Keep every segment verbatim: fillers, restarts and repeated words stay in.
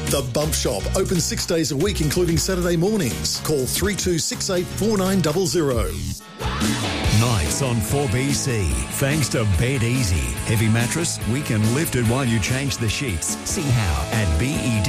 The Bump Shop, open six days a week, including Saturday mornings. Call three two six eight four nine zero zero. Nights on four B C. Thanks to Bed Easy. Heavy mattress, we can lift it while you change the sheets. See how at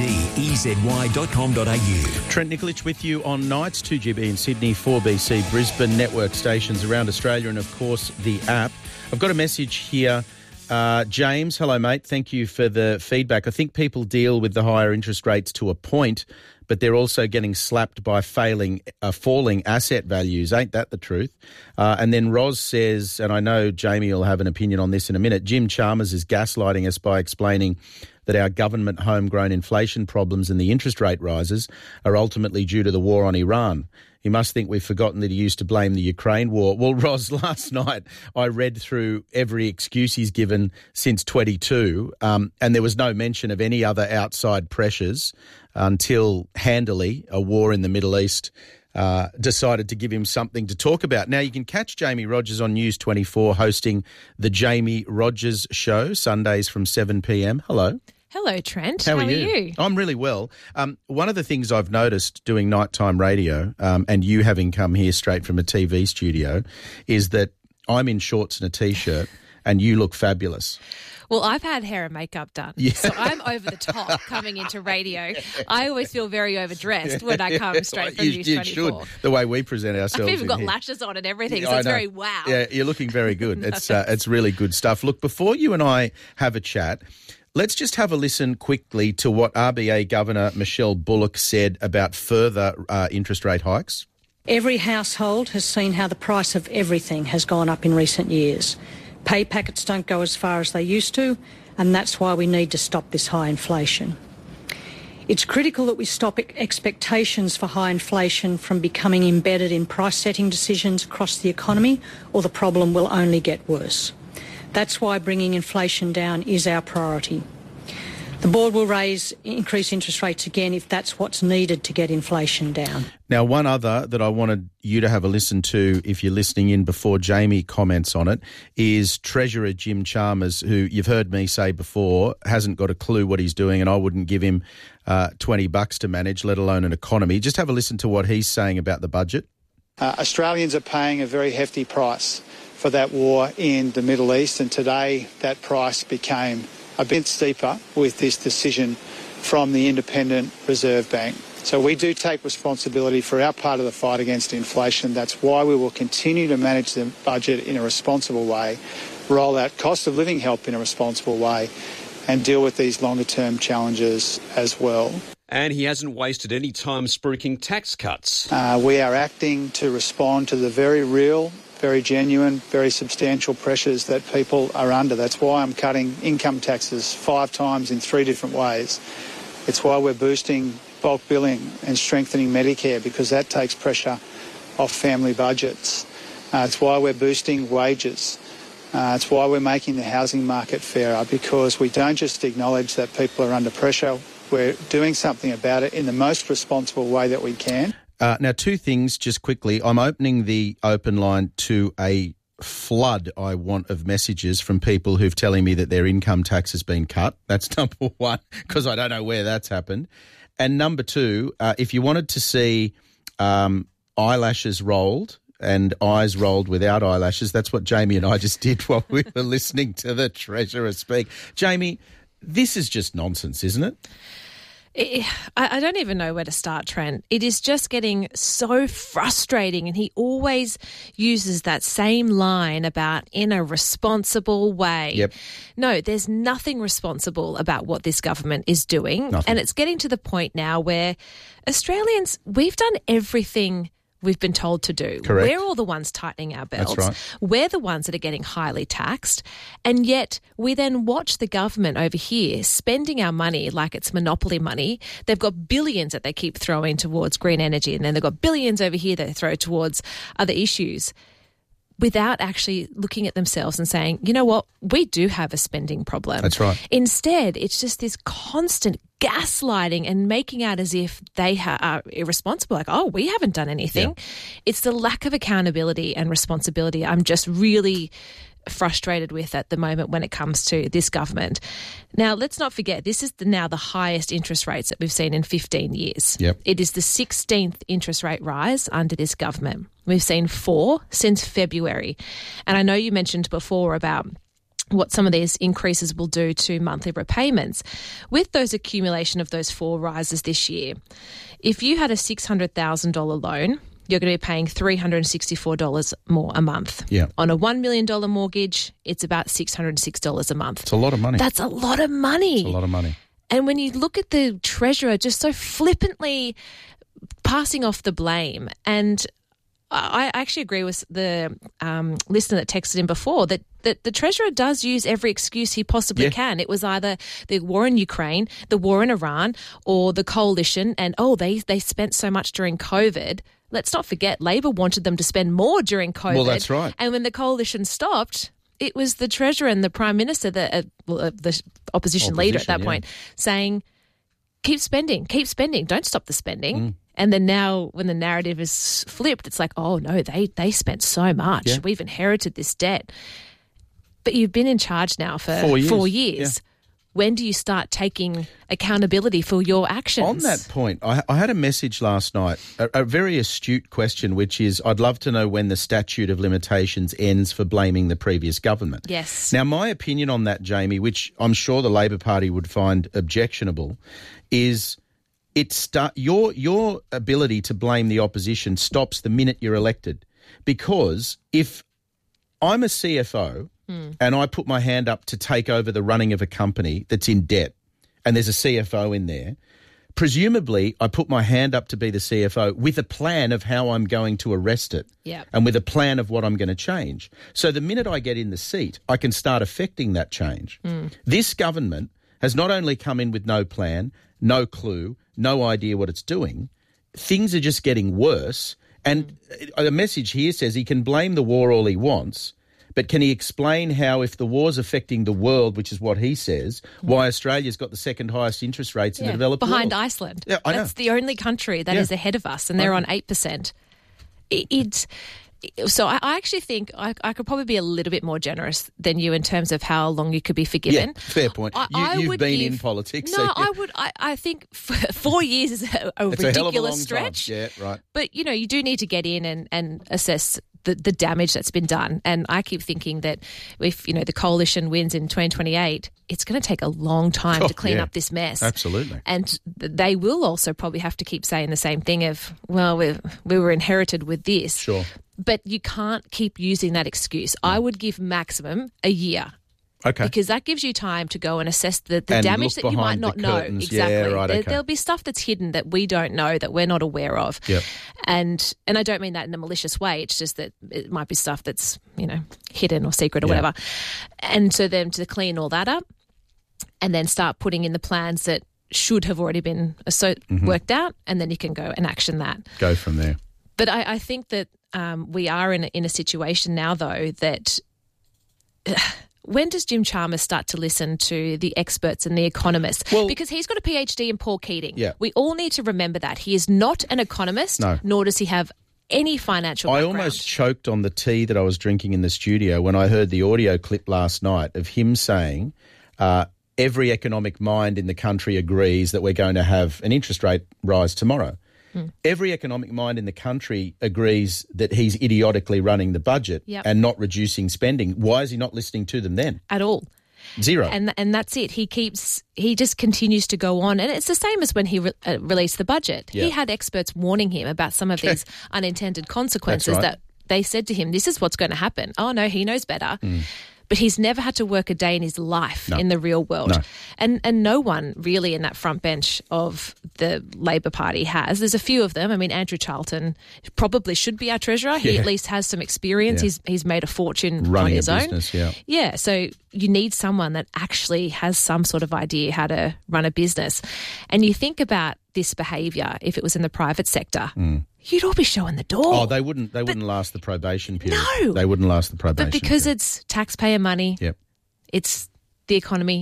bed dot com dot a u. Trent Nikolic with you on Nights, two G B in Sydney, four B C Brisbane, network stations around Australia and, of course, the app. I've got a message here. Uh, James, hello, mate. Thank you for the feedback. I think people deal with the higher interest rates to a point, but they're also getting slapped by failing, uh, falling asset values. Ain't that the truth? Uh, and then Roz says, and I know Jamie will have an opinion on this in a minute, Jim Chalmers is gaslighting us by explaining that our government homegrown inflation problems and the interest rate rises are ultimately due to the war on Iran. He must think we've forgotten that he used to blame the Ukraine war. Well, Roz, last night I read through every excuse he's given since twenty-two, um, and there was no mention of any other outside pressures until handily a war in the Middle East uh, decided to give him something to talk about. Now, you can catch Jamie Rogers on News twenty-four hosting the Jamie Rogers Show, Sundays from seven p m. Hello. Hello, Trent. How, How are, are you? you? I'm really well. Um, one of the things I've noticed doing nighttime radio, um, and you having come here straight from a T V studio, is that I'm in shorts and a T-shirt and you look fabulous. Well, I've had hair and makeup done, yeah. so I'm over the top coming into radio. I always feel very overdressed when I come straight from you, News you twenty-four. should, the way we present ourselves. I've even got here. lashes on and everything, Yeah, so I it's know. very wow. Yeah, you're looking very good. It's uh, it's really good stuff. Look, before you and I have a chat, let's just have a listen quickly to what R B A Governor Michelle Bullock said about further uh, interest rate hikes. Every household has seen how the price of everything has gone up in recent years. Pay packets don't go as far as they used to, and that's why we need to stop this high inflation. It's critical that we stop expectations for high inflation from becoming embedded in price-setting decisions across the economy, or the problem will only get worse. That's why bringing inflation down is our priority. The board will raise, increase interest rates again if that's what's needed to get inflation down. Now, one other that I wanted you to have a listen to if you're listening in before Jamie comments on it is Treasurer Jim Chalmers, who you've heard me say before hasn't got a clue what he's doing, and I wouldn't give him uh, twenty bucks to manage, let alone an economy. Just have a listen to what he's saying about the budget. Uh, Australians are paying a very hefty price for that war in the Middle East, and today that price became a bit steeper with this decision from the Independent Reserve Bank. So we do take responsibility for our part of the fight against inflation. That's why we will continue to manage the budget in a responsible way, roll out cost of living help in a responsible way, and deal with these longer-term challenges as well. And he hasn't wasted any time spruiking tax cuts. Uh, we are acting to respond to the very real, very genuine, very substantial pressures that people are under. That's why I'm cutting income taxes five times in three different ways. It's why we're boosting bulk billing and strengthening Medicare, because that takes pressure off family budgets. Uh, it's why we're boosting wages. Uh, it's why we're making the housing market fairer, because we don't just acknowledge that people are under pressure, we're doing something about it in the most responsible way that we can. Uh, now, two things just quickly. I'm opening the open line to a flood, I want, of messages from people who've telling me that their income tax has been cut. That's number one, because I don't know where that's happened. And number two, uh, if you wanted to see um, eyelashes rolled and eyes rolled without eyelashes, that's what Jamie and I just did while we were listening to the Treasurer speak. Jamie, this is just nonsense, isn't it? It, I, I don't even know where to start, Trent. It is just getting so frustrating, and he always uses that same line about in a responsible way. Yep. No, there's nothing responsible about what this government is doing. Nothing. And it's getting to the point now where Australians, we've done everything we've been told to do. Correct. We're all the ones tightening our belts. That's right. We're the ones that are getting highly taxed. And yet we then watch the government over here spending our money like it's monopoly money. They've got billions that they keep throwing towards green energy, and then they've got billions over here that they throw towards other issues, without actually looking at themselves and saying, you know what, we do have a spending problem. That's right. Instead, it's just this constant gaslighting and making out as if they ha- are irresponsible, like, oh, we haven't done anything. Yeah. It's the lack of accountability and responsibility I'm just really frustrated with at the moment when it comes to this government. Now, let's not forget, this is the, now the highest interest rates that we've seen in fifteen years. Yep. It is the sixteenth interest rate rise under this government. We've seen four since February. And I know you mentioned before about what some of these increases will do to monthly repayments. With those accumulation of those four rises this year, if you had a six hundred thousand dollars loan, you're going to be paying three hundred sixty-four dollars more a month. Yeah. On a one million dollars mortgage, it's about six hundred six dollars a month. It's a lot of money. That's a lot of money. It's a lot of money. And when you look at the Treasurer just so flippantly passing off the blame, and I actually agree with the um, listener that texted in before that, that the Treasurer does use every excuse he possibly Yeah. can. It was either the war in Ukraine, the war in Iran, or the coalition, and, oh, they, they spent so much during COVID. Let's not forget, Labor wanted them to spend more during COVID. Well, that's right. And when the coalition stopped, it was the Treasurer and the Prime Minister, the, uh, well, uh, the opposition, leader at that yeah. point, saying, keep spending, keep spending, don't stop the spending. Mm. And then now when the narrative is flipped, it's like, oh, no, they, they spent so much. Yeah. We've inherited this debt. But you've been in charge now for Four years. Four years. Yeah. When do you start taking accountability for your actions? On that point, I, I had a message last night, a, a very astute question, which is I'd love to know when the statute of limitations ends for blaming the previous government. Yes. Now, my opinion on that, Jamie, which I'm sure the Labor Party would find objectionable, is it start your your ability to blame the opposition stops the minute you're elected. Because if I'm a C F O mm. and I put my hand up to take over the running of a company that's in debt and there's a C F O in there, presumably I put my hand up to be the C F O with a plan of how I'm going to arrest it yep. and with a plan of what I'm going to change. So the minute I get in the seat, I can start affecting that change. Mm. This government has not only come in with no plan, no clue, no idea what it's doing, things are just getting worse. And mm. a message here says he can blame the war all he wants, but can he explain how if the war's affecting the world, which is what he says, mm. why Australia's got the second highest interest rates yeah, in the developed behind world? Behind Iceland. Yeah, I know. That's the only country that yeah. is ahead of us, and they're on eight percent. It, it's... So I, I actually think I, I could probably be a little bit more generous than you in terms of how long you could be forgiven. Yeah, fair point. I, you, I you've would been give, in politics. No, so I would. I, I think four years is a, a it's ridiculous a hell of a long stretch. Time. Yeah, right. But you know, you do need to get in and, and assess the, the damage that's been done. And I keep thinking that if you know the coalition wins in twenty twenty-eight, it's going to take a long time oh, to clean yeah. up this mess. Absolutely. And they will also probably have to keep saying the same thing of, well, we we were inherited with this. Sure. But you can't keep using that excuse. I would give maximum a year. Okay. Because that gives you time to go and assess the, the and damage that you might behind not the know. curtains. Exactly. Yeah, right, there, okay. There'll be stuff that's hidden that we don't know, that we're not aware of. Yep. And and I don't mean that in a malicious way. It's just that it might be stuff that's, you know, hidden or secret or Yeah. whatever. And so then to clean all that up and then start putting in the plans that should have already been so Mm-hmm. worked out, and then you can go and action that. Go from there. But I, I think that um, we are in a, in a situation now, though, that uh, when does Jim Chalmers start to listen to the experts and the economists? Well- because he's got a PhD in Paul Keating. Yeah. We all need to remember that. He is not an economist, No. nor does he have any financial I background. almost choked on the tea that I was drinking in the studio when I heard the audio clip last night of him saying uh, every economic mind in the country agrees that we're going to have an interest rate rise tomorrow. Mm. Every economic mind in the country agrees that he's idiotically running the budget Yep. and not reducing spending. Why is he not listening to them then? At all. Zero. And and that's it. He keeps, he just continues to go on. And it's the same as when he re- uh, released the budget. Yeah. He had experts warning him about some of these unintended consequences right. that they said to him, this is what's going to happen. Oh, no, he knows better. Mm. But he's never had to work a day in his life No. in the real world. No. And and no one really in that front bench of the Labor Party has. There's a few of them. I mean, Andrew Charlton probably should be our treasurer. He Yeah. at least has some experience. Yeah. He's he's made a fortune Running on his a own. business, yeah. Yeah, so you need someone that actually has some sort of idea how to run a business. And you think about this behaviour, if it was in the private sector, Mm. you'd all be showing the door. Oh, they wouldn't. They wouldn't last the probation period. No. They wouldn't last the probation. But because period. it's taxpayer money, Yep. it's the economy. Oh,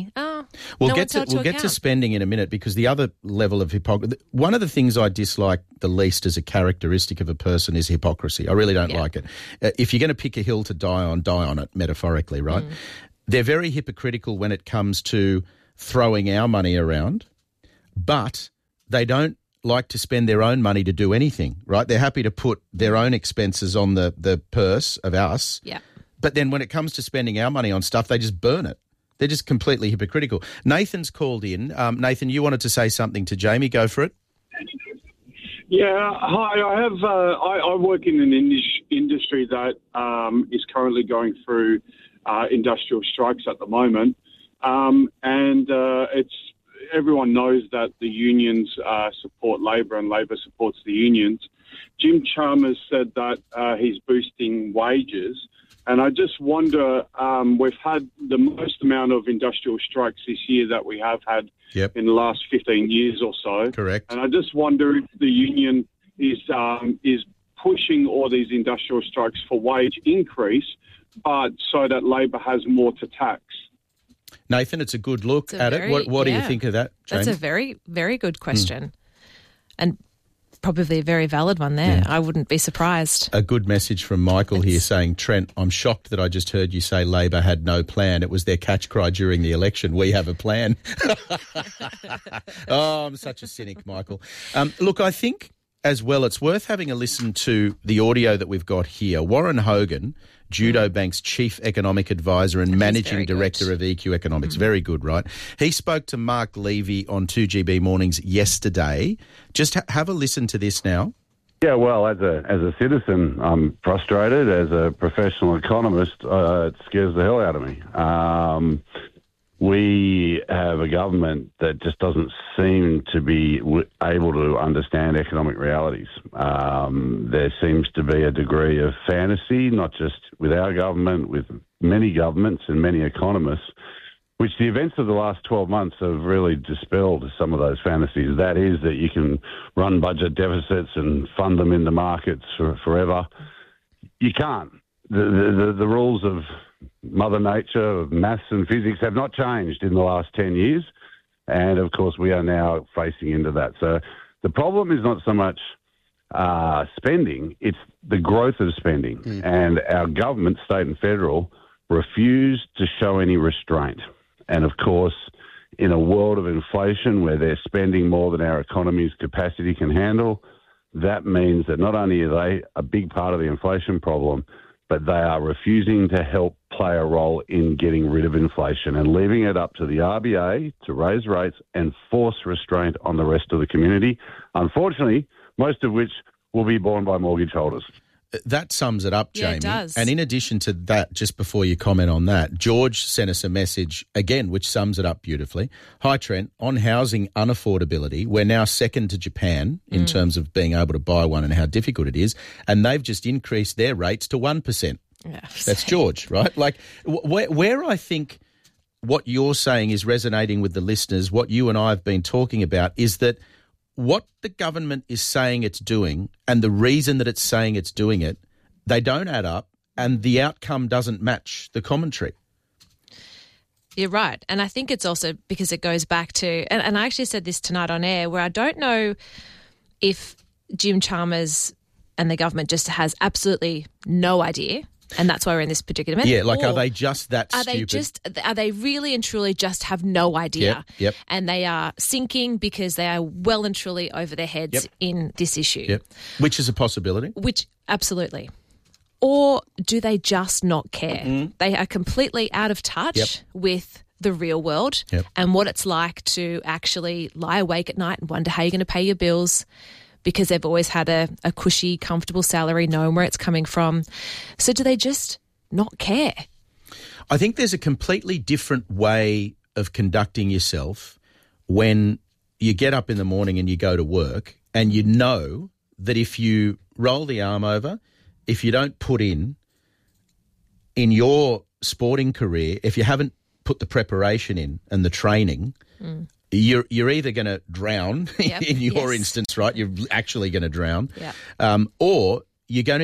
We'll no get one's to held to we'll get to account. spending in a minute, because the other level of hypocrisy, one of the things I dislike the least as a characteristic of a person is hypocrisy. I really don't Yeah. like it. Uh, if you're going to pick a hill to die on, die on it, metaphorically, right? Mm. They're very hypocritical when it comes to throwing our money around, but they don't like to spend their own money to do anything, right? They're happy to put their own expenses on the, the purse of us. Yeah. But then when it comes to spending our money on stuff, they just burn it. They're just completely hypocritical. Nathan's called in. Um, Nathan, you wanted to say something to Jamie. Go for it. Yeah, hi. I have. Uh, I, I work in an indus- industry that um, is currently going through uh, industrial strikes at the moment, um, and uh, it's everyone knows that the unions uh, support Labor and Labor supports the unions. Jim Chalmers said that uh, he's boosting wages. And I just wonder, um, we've had the most amount of industrial strikes this year that we have had Yep. in the last fifteen years or so. Correct. And I just wonder if the union is um, is pushing all these industrial strikes for wage increase, but so that Labor has more to tax. Nathan, it's a good look It's a at very- it. What, what do you yeah. think of that, Jamie? That's a very, very good question. And probably a very valid one there. I wouldn't be surprised. A good message from Michael here It's- saying, Trent, I'm shocked that I just heard you say Labor had no plan. It was their catch cry during the election. We have a plan. Oh, I'm such a cynic, Michael. Um, look, I think as well it's worth having a listen to the audio that we've got here. Warren Hogan, Judo Bank's Chief Economic Advisor and Managing very good. Director of E Q Economics. Very good, right? He spoke to Mark Levy on two G B Mornings yesterday. Just ha- have a listen to this now. Yeah, well, as a as a citizen, I'm frustrated. As a professional economist, uh, it scares the hell out of me. Um, we have a government that just doesn't seem to be w- able to understand economic realities. Um, there seems to be a degree of fantasy, not just with our government, with many governments and many economists, which the events of the last twelve months have really dispelled some of those fantasies. That is that you can run budget deficits and fund them in the markets for, forever. You can't. The, the, the rules of Mother Nature, of maths and physics have not changed in the last ten years. And, of course, we are now facing into that. So the problem is not so much uh, spending, it's the growth of spending. Mm. And our government, state and federal, refuse to show any restraint. And, of course, in a world of inflation where they're spending more than our economy's capacity can handle, that means that not only are they a big part of the inflation problem, but they are refusing to help play a role in getting rid of inflation and leaving it up to the R B A to raise rates and force restraint on the rest of the community, unfortunately, most of which will be borne by mortgage holders. That sums it up, Yeah, Jamie. it does. And in addition to that, just before you comment on that, George sent us a message, again, which sums it up beautifully. Hi, Trent. On housing unaffordability, we're now second to Japan in Mm. terms of being able to buy one and how difficult it is, and they've just increased their rates to one percent. Yeah, That's George, right? Like, wh- where, where I think what you're saying is resonating with the listeners, what you and I have been talking about, is that what the government is saying it's doing and the reason that it's saying it's doing it, they don't add up and the outcome doesn't match the commentary. You're right. And I think it's also because it goes back to, and, and I actually said this tonight on air, where I don't know if Jim Chalmers and the government just has absolutely no idea, and that's why we're in this predicament. Yeah, like, are or they just that Are stupid? they just, are they really and truly just have no idea? Yep, yep. And they are sinking because they are well and truly over their heads Yep. in this issue. Yep. Which is a possibility. Which, absolutely. Or do they just not care? Mm-hmm. They are completely out of touch Yep. with the real world Yep. and what it's like to actually lie awake at night and wonder how you're going to pay your bills, because they've always had a, a cushy, comfortable salary, knowing where it's coming from. So do they just not care? I think there's a completely different way of conducting yourself when you get up in the morning and you go to work and you know that if you roll the arm over, if you don't put in, in your sporting career, if you haven't put the preparation in and the training, mm. you're you're either going to drown, Yep. in your Yes. instance, right? You're actually going to drown. Yeah. Um, or you're going to get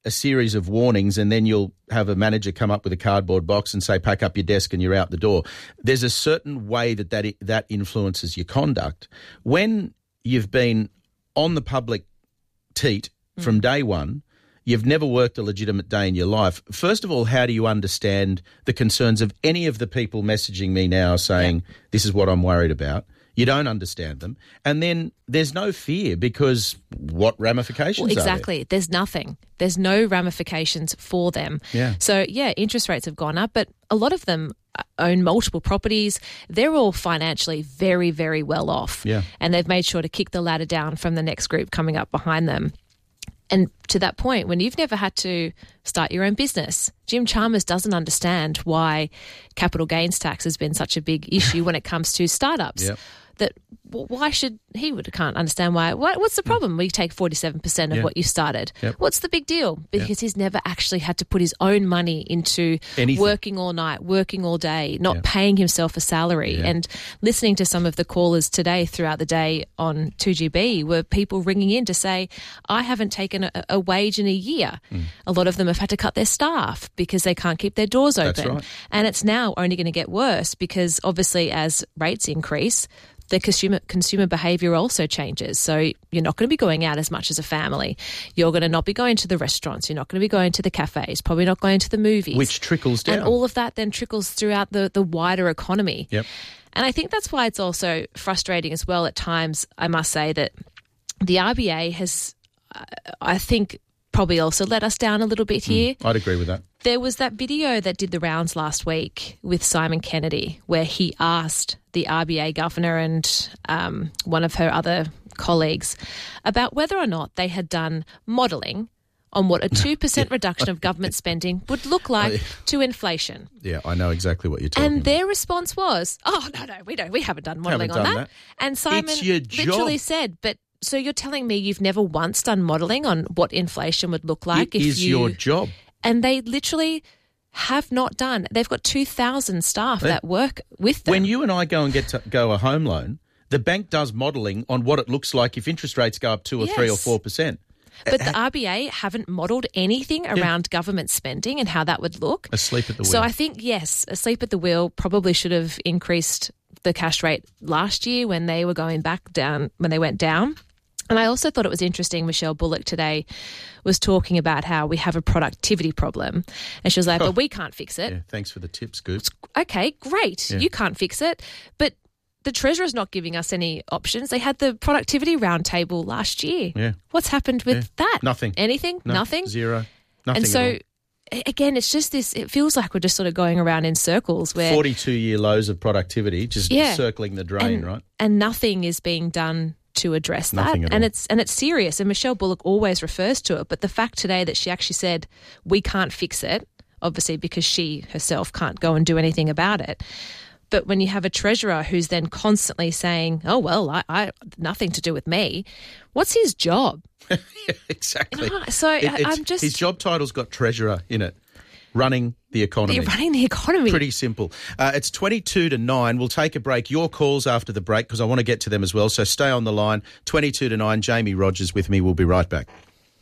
a series of warnings and then you'll have a manager come up with a cardboard box and say, pack up your desk and you're out the door. There's a certain way that that, that influences your conduct. When you've been on the public teat mm. from day one, you've never worked a legitimate day in your life. First of all, how do you understand the concerns of any of the people messaging me now saying, yeah. this is what I'm worried about? You don't understand them. And then there's no fear because what ramifications well, exactly. are there? There's nothing. There's no ramifications for them. Yeah. So, yeah, interest rates have gone up, but a lot of them own multiple properties. They're all financially very, very well off. Yeah. And they've made sure to kick the ladder down from the next group coming up behind them. And to that point, when you've never had to start your own business, Jim Chalmers doesn't understand why capital gains tax has been such a big issue when it comes to startups. Yep. That why should he would can't understand why? why what's the problem? We take forty-seven percent of yeah. what you started. Yep. What's the big deal? Because yep. he's never actually had to put his own money into Anything. working all night, working all day, not yep. paying himself a salary. Yeah. And listening to some of the callers today throughout the day on two G B were people ringing in to say, I haven't taken a, a wage in a year. Mm. A lot of them have had to cut their staff because they can't keep their doors open. That's right. And it's now only going to get worse because obviously as rates increase, the consumer consumer behaviour also changes. So you're not going to be going out as much as a family. You're going to not be going to the restaurants. You're not going to be going to the cafes, probably not going to the movies. Which trickles down. And all of that then trickles throughout the, the wider economy. Yep. And I think that's why it's also frustrating as well at times, I must say, that the R B A has, uh, I think, probably also let us down a little bit here. Mm, I'd agree with that. There was that video that did the rounds last week with Simon Kennedy where he asked the R B A governor and um, one of her other colleagues about whether or not they had done modelling on what a two percent reduction of government spending would look like oh, yeah. to inflation. Yeah, I know exactly what you're talking And about. their response was, oh, no, no, we don't. We haven't done modelling Haven't on done that. that. And Simon It's your job. literally said, but so you're telling me you've never once done modelling on what inflation would look like it if is you... your job. And they literally have not done. They've got two thousand staff Yeah. that work with them. When you and I go and get to go a home loan, the bank does modelling on what it looks like if interest rates go up two or Yes. three or four percent. But the R B A haven't modelled anything around yeah. government spending and how that would look. Asleep at the wheel. So I think, yes, asleep at the wheel probably should have increased the cash rate last year when they were going back down, when they went down. And I also thought it was interesting, Michelle Bullock today was talking about how we have a productivity problem. And she was like, oh. but we can't fix it. Yeah, thanks for the tips, Goose. Okay, great. Yeah. You can't fix it. But the Treasurer's not giving us any options. They had the productivity roundtable last year. Yeah. What's happened with Yeah. that? Nothing. Anything? No, Nothing? Zero. Nothing And so, at all. again, it's just this, it feels like we're just sort of going around in circles where... forty-two year lows of productivity, just Yeah. circling the drain, and, right? And nothing is being done to address that. Nothing at and all. it's and it's serious. And Michelle Bullock always refers to it. But the fact today that she actually said, we can't fix it, obviously because she herself can't go and do anything about it. But when you have a treasurer who's then constantly saying, oh, well, I, I nothing to do with me, what's his job? yeah, exactly. You know, so It- I, it's- I'm just... His job title's got treasurer in it, running the economy. You're running the economy. Pretty simple. Uh, it's twenty-two to nine. We'll take a break. Your calls after the break because I want to get to them as well. So stay on the line. twenty-two to nine. Jamie Rogers with me. We'll be right back.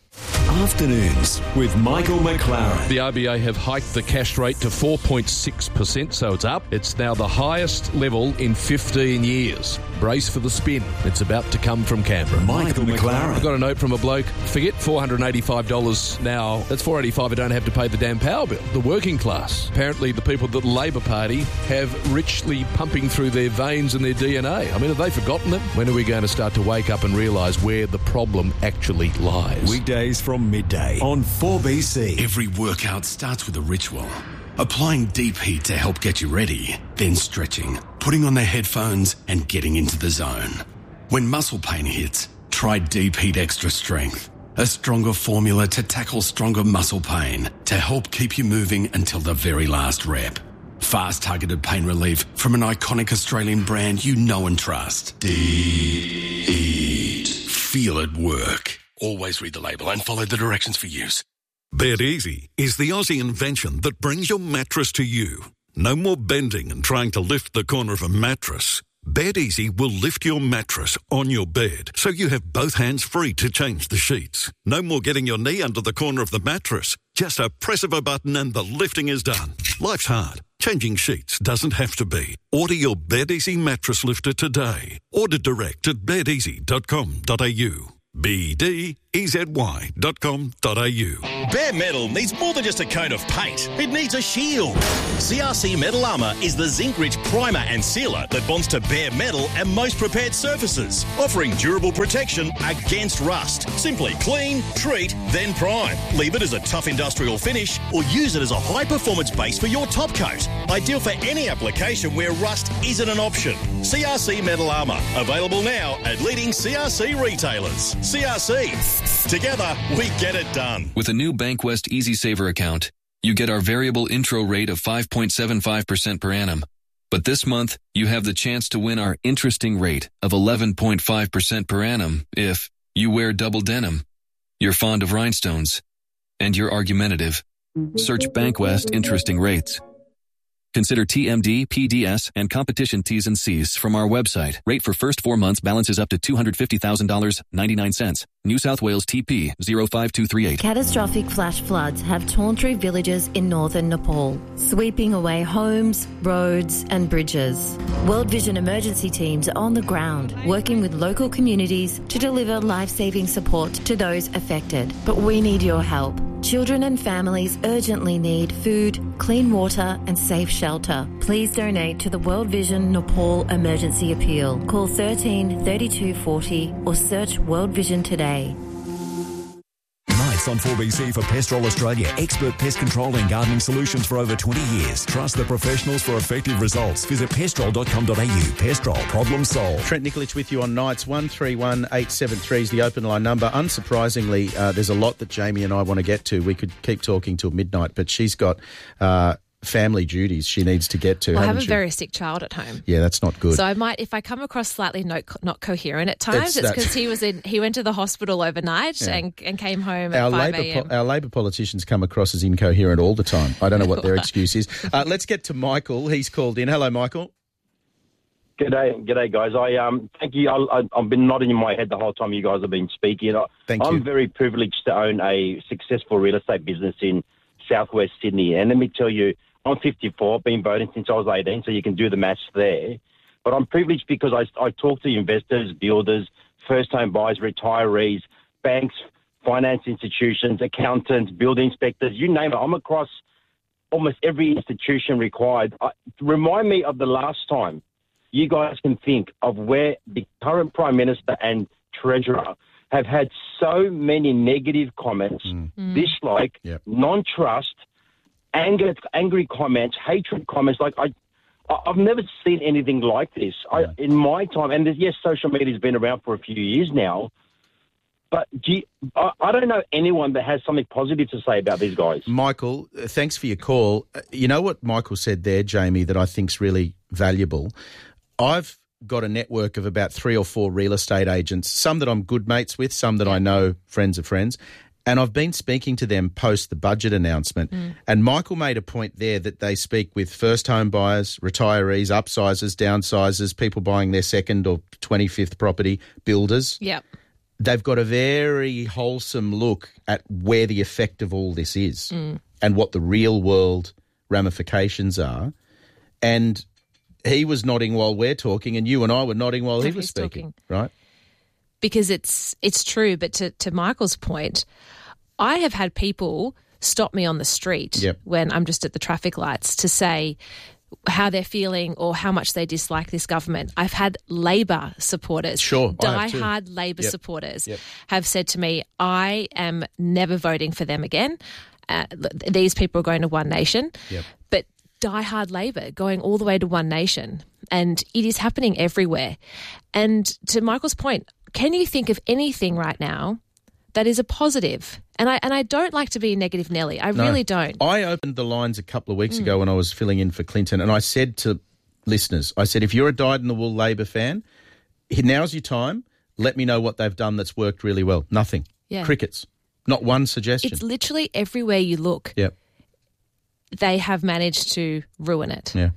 Afternoons with Michael McLaren. The R B A have hiked the cash rate to four point six percent, so it's up. It's now the highest level in fifteen years. Brace for the spin. It's about to come from Canberra. Michael McLaren. I got a note from a bloke. Forget four hundred eighty-five dollars now. That's four hundred eighty-five dollars I don't have to pay the damn power bill. The working class. Apparently the people that the Labor Party have richly pumping through their veins and their D N A. I mean, have they forgotten it? When are we going to start to wake up and realise where the problem actually lies? Weekdays from midday on four B C. Every workout starts with a ritual. Applying deep heat to help get you ready, then stretching, putting on the headphones and getting into the zone. When muscle pain hits, try Deep Heat Extra Strength, a stronger formula to tackle stronger muscle pain to help keep you moving until the very last rep. Fast targeted pain relief from an iconic Australian brand you know and trust. Deep Heat. Feel it work. Always read the label and follow the directions for use. Bed Easy is the Aussie invention that brings your mattress to you. No more bending and trying to lift the corner of a mattress. BedEasy will lift your mattress on your bed so you have both hands free to change the sheets. No more getting your knee under the corner of the mattress. Just a press of a button and the lifting is done. Life's hard. Changing sheets doesn't have to be. Order your BedEasy mattress lifter today. Order direct at bed easy dot com dot a u. B D E Z Y dot com dot a u. Bare Metal needs more than just a coat of paint. It needs a shield. C R C Metal Armour is the zinc-rich primer and sealer that bonds to bare metal and most prepared surfaces, offering durable protection against rust. Simply clean, treat, then prime. Leave it as a tough industrial finish or use it as a high-performance base for your top coat. Ideal for any application where rust isn't an option. C R C Metal Armour. Available now at leading C R C retailers. C R C. Together, we get it done. With a new Bankwest Easy Saver account, you get our variable intro rate of five point seven five percent per annum. But this month, you have the chance to win our interesting rate of eleven point five percent per annum if you wear double denim, you're fond of rhinestones, and you're argumentative. Search Bankwest Interesting Rates. Consider T M D, P D S, and competition T's and C's from our website. Rate for first four months balances up to two hundred fifty thousand dollars and ninety-nine cents. New South Wales T P zero five two three eight. Catastrophic flash floods have torn through villages in northern Nepal, sweeping away homes, roads and bridges. World Vision emergency teams are on the ground, working with local communities to deliver life-saving support to those affected. But we need your help. Children and families urgently need food, clean water and safe shelter. Please donate to the World Vision Nepal Emergency Appeal. Call thirteen thirty-two forty or search World Vision today. Nights on four B C for Pestrol Australia. Expert pest control and gardening solutions for over twenty years. Trust the professionals for effective results. Visit pestrol dot com dot a u. Pestrol, problem solved. Trent Nikolic with you on Nights. one three one eight seven three is the open line number. Unsurprisingly, uh, there's a lot that Jamie and I want to get to. We could keep talking till midnight, but she's got uh, family duties she needs to get to. Well, I have a she? very sick child at home. Yeah, that's not good. So I might, if I come across slightly not, not coherent at times, it's because he was in. He went to the hospital overnight yeah. and, and came home at our five Labor, a.m. po- our Labor politicians come across as incoherent all the time. I don't know what their excuse is. Uh, let's get to Michael. He's called in. Hello, Michael. G'day, g'day, guys. I um, thank you. I, I, I've been nodding in my head the whole time you guys have been speaking. I, thank I'm you. very privileged to own a successful real estate business in southwest Sydney, and let me tell you, I'm fifty-four, been voting since I was eighteen, so you can do the maths there. But I'm privileged because I, I talk to investors, builders, first-home buyers, retirees, banks, finance institutions, accountants, building inspectors, you name it. I'm across almost every institution required. I, remind me of the last time you guys can think of where the current Prime Minister and Treasurer have had so many negative comments, mm. Mm. dislike, yep. non-trust, Anger, angry comments, hatred comments. Like I, I've never seen anything like this. I, in my time, and yes, social media has been around for a few years now, but do you, I, I don't know anyone that has something positive to say about these guys. Michael, thanks for your call. You know what Michael said there, Jamie, that I think's really valuable? I've got a network of about three or four real estate agents, some that I'm good mates with, some that I know friends of friends. And I've been speaking to them post the budget announcement. Mm. And Michael made a point there that they speak with first home buyers, retirees, upsizers, downsizers, people buying their second or twenty-fifth property, builders. Yep. They've got a very wholesome look at where the effect of all this is mm. and what the real world ramifications are. And he was nodding while we're talking and you and I were nodding while he was speaking, talking. Right? Because it's it's true, but to, to Michael's point, I have had people stop me on the street yep. when I'm just at the traffic lights to say how they're feeling or how much they dislike this government. I've had Labor supporters, sure, die-hard Labor yep. supporters, yep. have said to me, I am never voting for them again. Uh, these people are going to One Nation. Yep. But die-hard Labor going all the way to One Nation. And it is happening everywhere. And to Michael's point, can you think of anything right now that is a positive? And I and I don't like to be a negative Nelly. I no, really don't. I opened the lines a couple of weeks mm. ago when I was filling in for Clinton, and I said to listeners, I said, if you're a dyed-in-the-wool Labor fan, now's your time. Let me know what they've done that's worked really well. Nothing. Yeah. Crickets. Not one suggestion. It's literally everywhere you look. Yep. They have managed to ruin it. Yeah.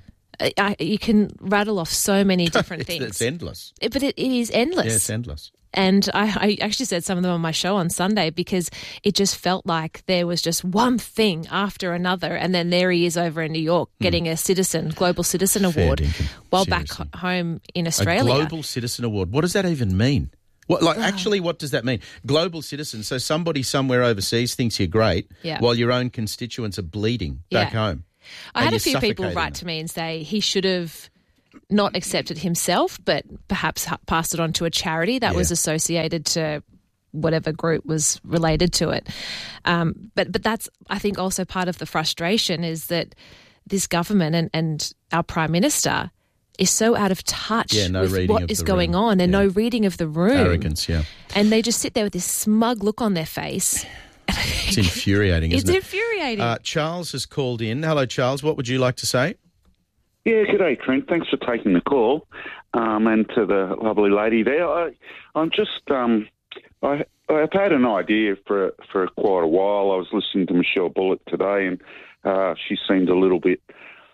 I, I, you can rattle off so many different it's, things. It's endless. It, but it, it is endless. Yeah, it's endless. And I, I actually said some of them on my show on Sunday because it just felt like there was just one thing after another. And then there he is over in New York getting mm. a Citizen, Global Citizen Fair Award, dinkum. while Seriously. back home in Australia. A Global Citizen Award. What does that even mean? What, like, actually, what does that mean? Global citizen. So somebody somewhere overseas thinks you're great Yeah. while your own constituents are bleeding back Yeah. home. I And had a you're few people suffocating write them. to me and say he should have not accepted himself, but perhaps ha- passed it on to a charity that Yeah. was associated to whatever group was related to it. Um, but but that's, I think, also part of the frustration is that this government and, and our Prime Minister is so out of touch Yeah, no with reading what of is the going room. on and Yeah. no reading of the room. Arrogance, yeah. And they just sit there with this smug look on their face. It's infuriating, isn't It's it? infuriating. Uh, Charles has called in. Hello, Charles. What would you like to say? Yeah, good day, Trent. Thanks for taking the call, um, and to the lovely lady there. I, I'm just, um, I, I've had an idea for for quite a while. I was listening to Michelle Bullock today, and uh, she seemed a little bit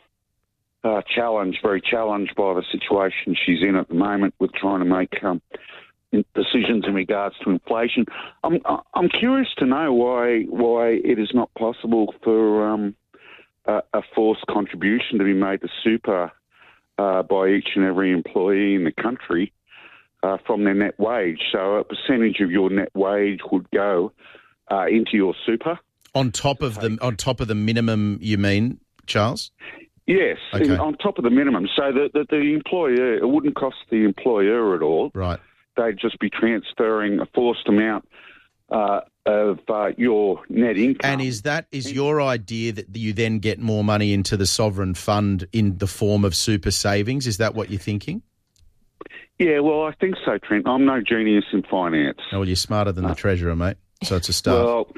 uh, challenged, very challenged by the situation she's in at the moment with trying to make um, decisions in regards to inflation. I'm I'm curious to know why why it is not possible for um, a, a forced contribution to be made to super uh, by each and every employee in the country uh, from their net wage. So a percentage of your net wage would go uh, into your super. On top of the on top of the minimum, you mean, Charles? Yes, Okay. in- on top of the minimum. So that the, the employer, it wouldn't cost the employer at all. Right. They'd just be transferring a forced amount uh, of uh, your net income. And is that is your idea that you then get more money into the sovereign fund in the form of super savings? Is that what you're thinking? Yeah, well, I think so, Trent. I'm no genius in finance. Oh, well, you're smarter than the treasurer, mate. So it's a start. Well,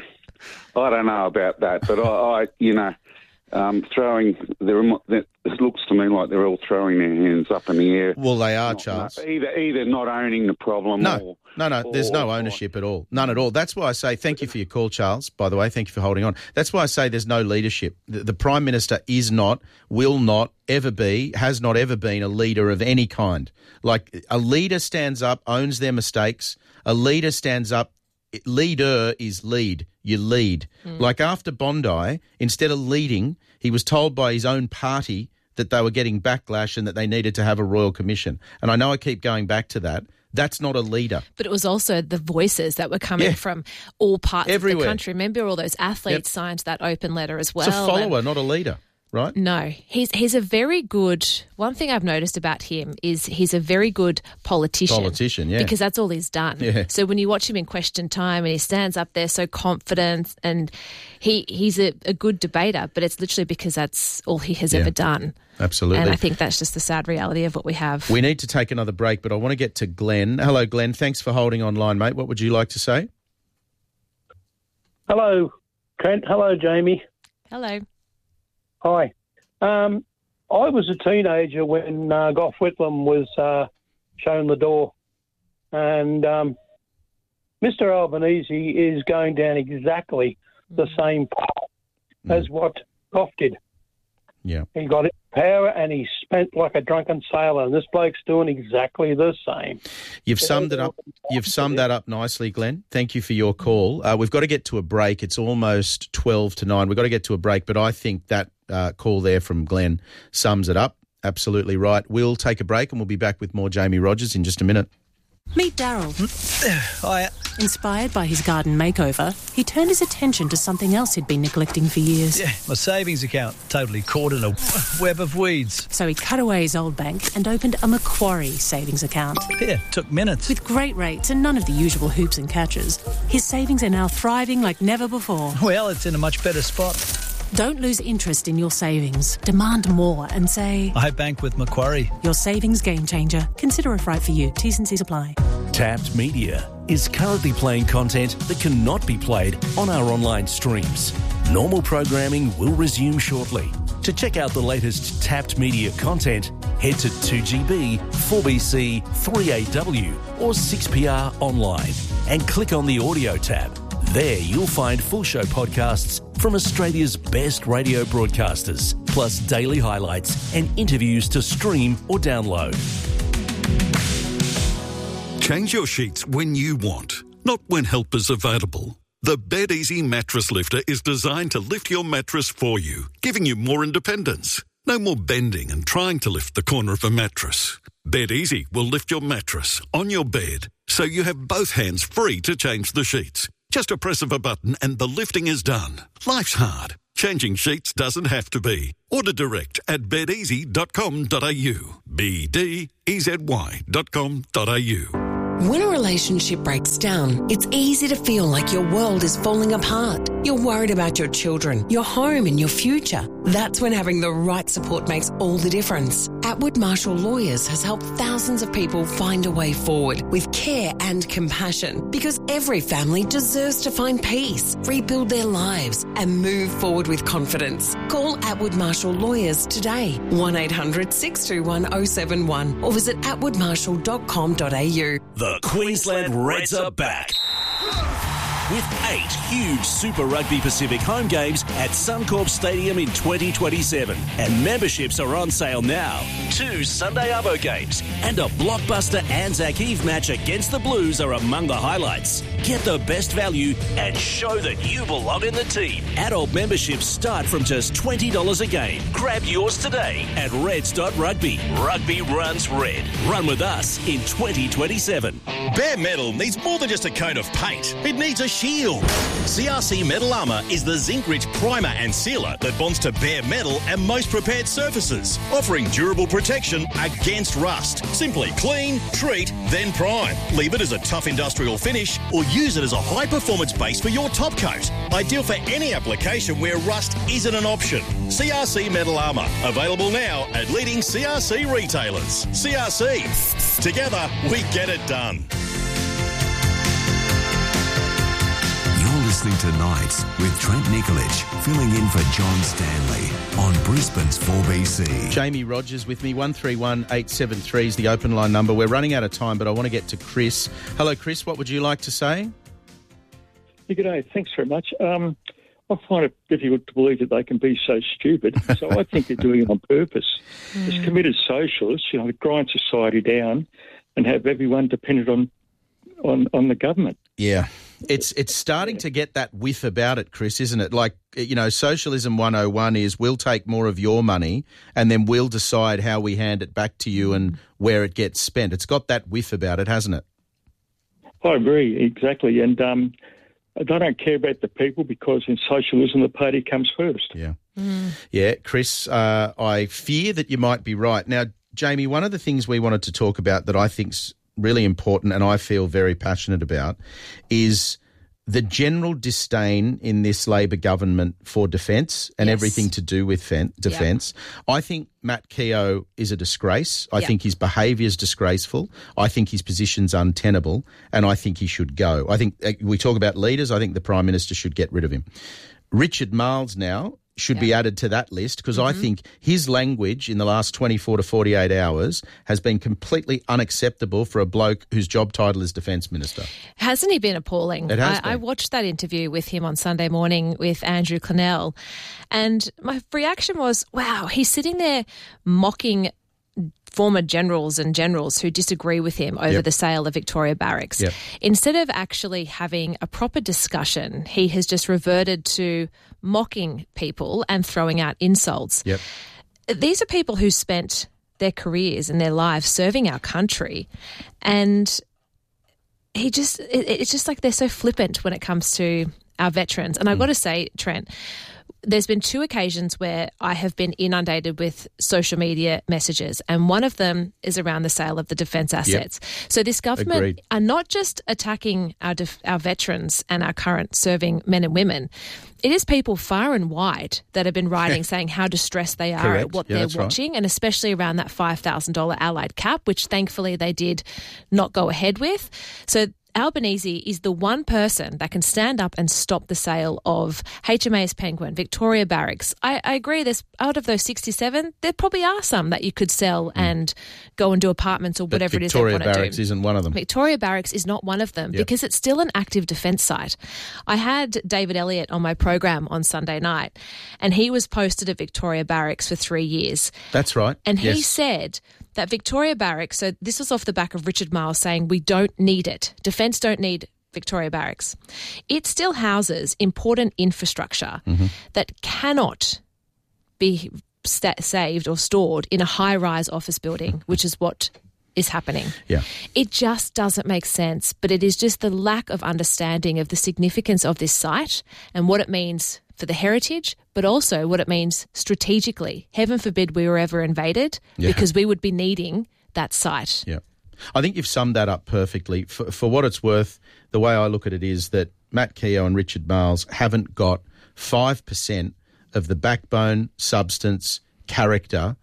I don't know about that, but I, I you know, um, throwing there. It looks to me like they're all throwing their hands up in the air. Well, they are, Not- Charles. not- either either not owning the problem. No, or, no, no. There's no ownership at all. None at all. That's why I say thank you for your call, Charles, by the way. Thank you for holding on. That's why I say there's no leadership. The, the Prime Minister is not, will not ever be, has not ever been a leader of any kind. Like, a leader stands up, owns their mistakes. A leader stands up. Leader is lead. You lead. Like after Bondi, instead of leading, he was told by his own party that they were getting backlash and that they needed to have a royal commission. And I know I keep going back to that. That's not a leader. But it was also the voices that were coming Yeah. from all parts Everywhere. of the country. Remember, all those athletes Yep. signed that open letter as well. It's a follower, and- not a leader, right? No, he's he's a very good. One thing I've noticed about him is he's a very good politician. Politician, yeah. because that's all he's done. Yeah. So when you watch him in Question Time and he stands up there so confident, and he he's a, a good debater, but it's literally because that's all he has Yeah. ever done. Absolutely. And I think that's just the sad reality of what we have. We need to take another break, but I want to get to Glenn. Hello, Glenn. Thanks for holding online, mate. What would you like to say? Hello, Trent. Hello, Jamie. Hello. Hi. Um, I was a teenager when uh, Gough Whitlam was uh, shown the door, and um, Mister Albanese is going down exactly the same path as what Gough did. Yeah. He got in power and he spent like a drunken sailor, and this bloke's doing exactly the same. You've summed it up. You've summed that up nicely, Glenn. Thank you for your call. Uh, we've got to get to a break. It's almost twelve to nine. We've got to get to a break, but I think that uh, call there from Glenn sums it up. Absolutely right. We'll take a break and we'll be back with more Jamie Rogers in just a minute. Meet Daryl. Hiya. Inspired by his garden makeover, he turned his attention to something else he'd been neglecting for years. Yeah, my savings account, totally caught in a web of weeds. So he cut away his old bank and opened a Macquarie savings account. Yeah, took minutes. With great rates and none of the usual hoops and catches, his savings are now thriving like never before. Well, it's in a much better spot. Don't lose interest in your savings. Demand more and say, I bank with Macquarie. Your savings game changer. Consider if right for you. T's and C's apply. Tapped Media is currently playing content that cannot be played on our online streams. Normal programming will resume shortly. To check out the latest Tapped Media content, head to two G B, four B C, three A W or six P R online and click on the audio tab. There you'll find full show podcasts from Australia's best radio broadcasters, plus daily highlights and interviews to stream or download. Change your sheets when you want, not when help is available. The BedEasy Mattress Lifter is designed to lift your mattress for you, giving you more independence. No more bending and trying to lift the corner of a mattress. BedEasy will lift your mattress on your bed, so you have both hands free to change the sheets. Just a press of a button and the lifting is done. Life's hard. Changing sheets doesn't have to be. Order direct at bed easy dot com dot a u. B D E Z Y dot com dot a u. When a relationship breaks down, it's easy to feel like your world is falling apart. You're worried about your children, your home and your future. That's when having the right support makes all the difference. Atwood Marshall Lawyers has helped thousands of people find a way forward with care and compassion, because every family deserves to find peace, rebuild their lives and move forward with confidence. Call Atwood Marshall Lawyers today, one eight hundred six two one oh seven one, or visit atwood marshall dot com dot a u. The Queensland Reds are back with eight huge Super Rugby Pacific home games at Suncorp Stadium in twenty twenty-seven. And memberships are on sale now. Two Sunday Arvo games and a blockbuster Anzac Eve match against the Blues are among the highlights. Get the best value and show that you belong in the team. Adult memberships start from just twenty dollars a game. Grab yours today at reds dot rugby. Rugby runs red. Run with us in twenty twenty-seven. Bare metal needs more than just a coat of paint. It needs a shield. C R C Metal Armour is the zinc-rich primer and sealer that bonds to bare metal and most prepared surfaces, offering durable protection against rust. Simply clean, treat, then prime. Leave it as a tough industrial finish or use it as a high-performance base for your top coat. Ideal for any application where rust isn't an option. C R C Metal Armour. Available now at leading C R C retailers. C R C. Together, we get it done. Listening to Nights with Trent Nikolic, filling in for John Stanley on Brisbane's four B C. Jamie Rogers with me, one three one eight seven three is the open line number. We're running out of time, but I want to get to Chris. Hello, Chris. What would you like to say? Yeah, good day. Thanks very much. Um, I find it difficult to believe that they can be so stupid. So I think they're doing it on purpose. Mm. As committed socialists, you know, to grind society down and have everyone dependent on on, on the government. Yeah. It's it's starting to get that whiff about it, Chris, isn't it? Like, you know, socialism one oh one is we'll take more of your money and then we'll decide how we hand it back to you and where it gets spent. It's got that whiff about it, hasn't it? I agree, exactly. And um, they don't care about the people because in socialism the party comes first. Yeah. Mm. Yeah, Chris, uh, I fear that you might be right. Now, Jamie, one of the things we wanted to talk about that I think's really important and I feel very passionate about is the general disdain in this Labor government for defence and yes. everything to do with fen- defence. Yep. I think Matt Keogh is a disgrace. I yep. think his behaviour is disgraceful. I think his position's untenable and I think he should go. I think uh, we talk about leaders. I think the Prime Minister should get rid of him. Richard Marles now should yeah. be added to that list because mm-hmm. I think his language in the last twenty-four to forty-eight hours has been completely unacceptable for a bloke whose job title is Defence Minister. Hasn't he been appalling? It has I, been. I watched that interview with him on Sunday morning with Andrew Clennell and my reaction was, wow, he's sitting there mocking former generals and generals who disagree with him over yep. the sale of Victoria Barracks. Yep. Instead of actually having a proper discussion, he has just reverted to mocking people and throwing out insults. Yep. These are people who spent their careers and their lives serving our country, and he just it, it's just like they're so flippant when it comes to our veterans. And I've mm. got to say, Trent, there's been two occasions where I have been inundated with social media messages, and one of them is around the sale of the defence assets. Yep. So this government Agreed. are not just attacking our def- our veterans and our current serving men and women. It is people far and wide that have been writing saying how distressed they are Correct. at what Yeah, they're that's right. watching, and especially around that five thousand dollars allied cap, which thankfully they did not go ahead with. So Albanese is the one person that can stand up and stop the sale of H M A S Penguin, Victoria Barracks. I, I agree, there's out of those sixty-seven, there probably are some that you could sell mm. and go and do apartments or but whatever Victoria it is they want to do. Barracks isn't one of them. Victoria Barracks is not one of them yep. because it's still an active defence site. I had David Elliott on my program on Sunday night, and he was posted at Victoria Barracks for three years. That's right. And yes. he said that Victoria Barracks, so this was off the back of Richard Marles saying we don't need it. Defence don't need Victoria Barracks. It still houses important infrastructure mm-hmm. that cannot be st- saved or stored in a high-rise office building, which is what is happening. Yeah. It just doesn't make sense, but it is just the lack of understanding of the significance of this site and what it means for the heritage, but also what it means strategically. Heaven forbid we were ever invaded yeah. because we would be needing that site. Yeah. I think you've summed that up perfectly. For, for what it's worth, the way I look at it is that Matt Keogh and Richard Marles haven't got five percent of the backbone, substance, character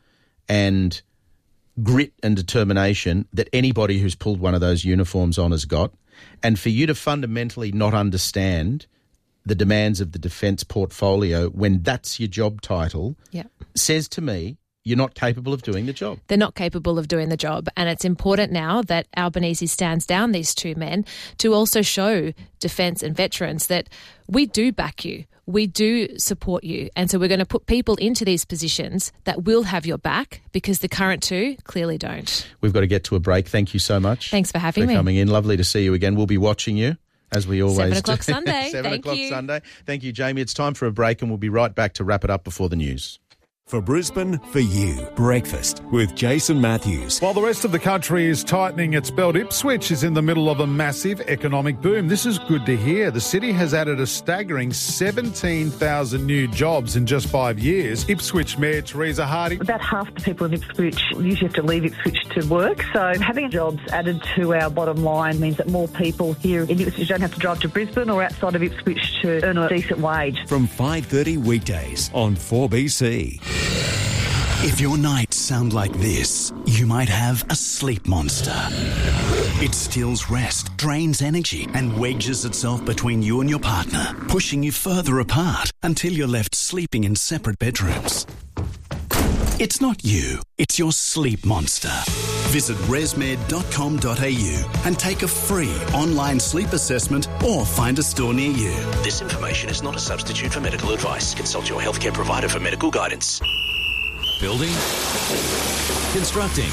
and grit and determination that anybody who's pulled one of those uniforms on has got. And for you to fundamentally not understand the demands of the defence portfolio when that's your job title yeah. says to me you're not capable of doing the job. They're not capable of doing the job. And it's important now that Albanese stands down these two men to also show defence and veterans that we do back you. We do support you. And so we're going to put people into these positions that will have your back because the current two clearly don't. We've got to get to a break. Thank you so much. Thanks for having for me. coming in. Lovely to see you again. We'll be watching you. As we always Seven o'clock do. Sunday. Seven Thank o'clock you. Sunday. Thank you, Jamie. It's time for a break and we'll be right back to wrap it up before the news. For Brisbane, for you, breakfast with Jason Matthews. While the rest of the country is tightening its belt, Ipswich is in the middle of a massive economic boom. This is good to hear. The city has added a staggering seventeen thousand new jobs in just five years. Ipswich Mayor Teresa Harding. About half the people in Ipswich usually have to leave Ipswich to work, so having jobs added to our bottom line means that more people here in Ipswich don't have to drive to Brisbane or outside of Ipswich to earn a decent wage. From five thirty weekdays on four B C. If your nights sound like this, you might have a sleep monster. It steals rest, drains energy, and wedges itself between you and your partner, pushing you further apart until you're left sleeping in separate bedrooms. It's not you, it's your sleep monster. Visit resmed dot com dot a u and take a free online sleep assessment or find a store near you. This information is not a substitute for medical advice. Consult your healthcare provider for medical guidance. Building, constructing,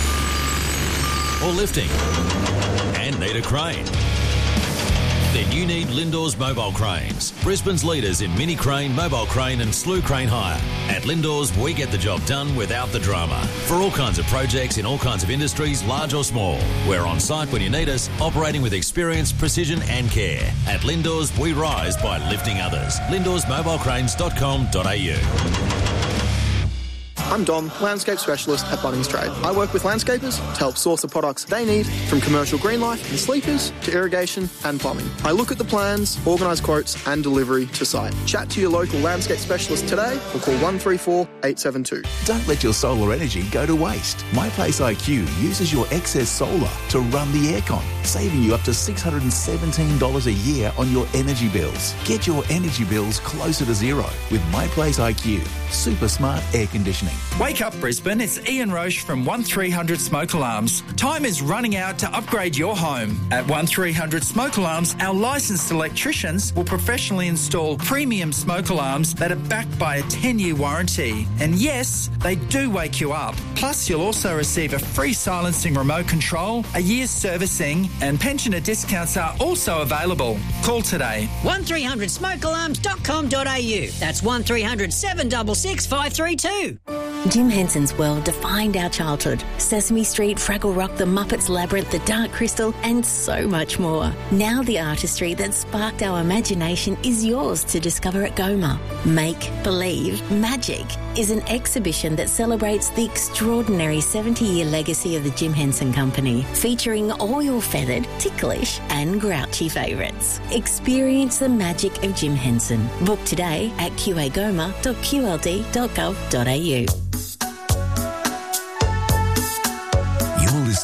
or lifting, and need a crane? Then you need Lindors Mobile Cranes, Brisbane's leaders in mini crane, mobile crane and slew crane hire. At Lindors, we get the job done without the drama. For all kinds of projects in all kinds of industries, large or small. We're on site when you need us, operating with experience, precision and care. At Lindors, we rise by lifting others. lindors mobile cranes dot com dot a u. I'm Dom, landscape specialist at Bunnings Trade. I work with landscapers to help source the products they need, from commercial green life and sleepers to irrigation and plumbing. I look at the plans, organise quotes and delivery to site. Chat to your local landscape specialist today or call one three four, eight seven two. Don't let your solar energy go to waste. MyPlace I Q uses your excess solar to run the aircon, saving you up to six hundred seventeen dollars a year on your energy bills. Get your energy bills closer to zero with MyPlace I Q. Super smart air conditioning. Wake up, Brisbane. It's Ian Roche from one three hundred Smoke Alarms. Time is running out to upgrade your home. At one three hundred Smoke Alarms, our licensed electricians will professionally install premium smoke alarms that are backed by a ten-year warranty. And yes, they do wake you up. Plus, you'll also receive a free silencing remote control, a year's servicing, and pensioner discounts are also available. Call today. one three hundred smoke alarms dot com dot a u. That's one three hundred, seven six six, five three two. Jim Henson's world defined our childhood. Sesame Street, Fraggle Rock, The Muppets Labyrinth, The Dark Crystal, and so much more. Now the artistry that sparked our imagination is yours to discover at Goma. Make Believe Magic is an exhibition that celebrates the extraordinary seventy-year legacy of the Jim Henson Company, featuring all your feathered, ticklish and grouchy favourites. Experience the magic of Jim Henson. Book today at q a goma dot q l d dot gov dot a u.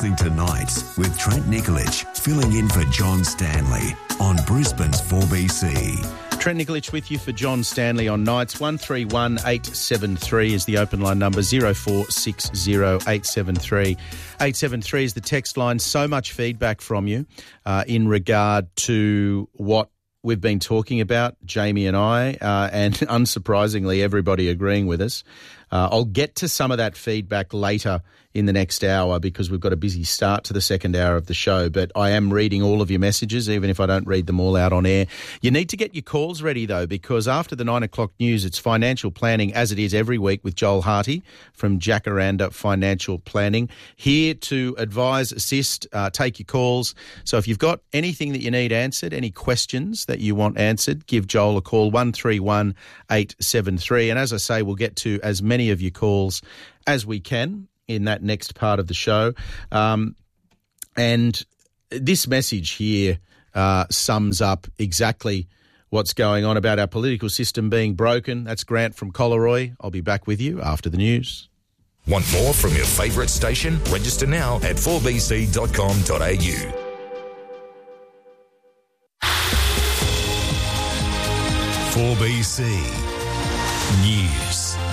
listening to Nights with Trent Nikolic, filling in for John Stanley on Brisbane's four B C. Trent Nikolic with you for John Stanley on Nights. one three one eight seven three is the open line number, zero four six zero eight seven three. eight seven three is the text line. So much feedback from you uh, in regard to what we've been talking about, Jamie and I, uh, and unsurprisingly, everybody agreeing with us. Uh, I'll get to some of that feedback later in the next hour because we've got a busy start to the second hour of the show, but I am reading all of your messages, even if I don't read them all out on air. You need to get your calls ready, though, because after the nine o'clock news, it's financial planning, as it is every week, with Joel Harty from Jacaranda Financial Planning, here to advise, assist, uh, take your calls. So if you've got anything that you need answered, any questions that you want answered, give Joel a call, one three one eight seven three. And as I say, we'll get to as many of your calls as we can in that next part of the show. Um, and this message here uh, sums up exactly what's going on about our political system being broken. That's Grant from Collaroy. I'll be back with you after the news. Want more from your favourite station? Register now at four b c dot com dot a u. four B C News.